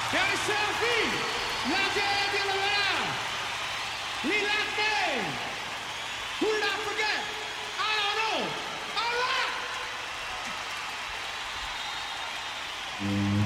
Gary Selfie, la gente de la verdad, Lilate, who did I forget? I don't know. All right.